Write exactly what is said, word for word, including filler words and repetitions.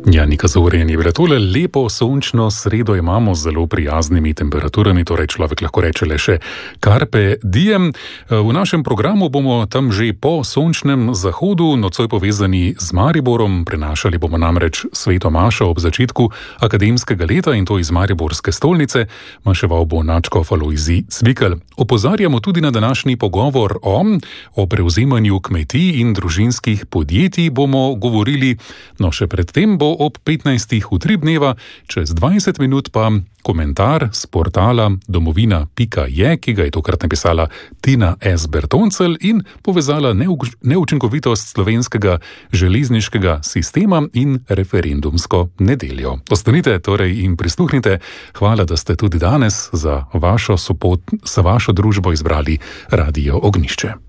Ja, Nika Zorin je bila tole lepo sončno sredo, imamo z zelo prijaznimi temperaturami, torej človek lahko reče le še carpe diem. V našem programu bomo tam že po sončnem zahodu, nocoj povezani z Mariborom, prenašali bomo namreč sveto mašo ob začetku akademskega leta in to iz mariborske stolnice, maševal bo nadškof Alojzij Cvikl. Opozarjamo tudi na današnji pogovor o, o prevzemanju kmetij in družinskih podjetij bomo govorili, no še predtem bo ob petnajstih utrip dneva, čez dvajset minut pa komentar z portala domovina pika je, ki ga je tokrat napisala Tina S. Bertoncelj in povezala neučinkovitost slovenskega železniškega sistema in referendumsko nedeljo. Ostanite torej in prisluhnite. Hvala, da ste tudi danes za vašo, sopot, za vašo družbo izbrali Radio Ognjišče.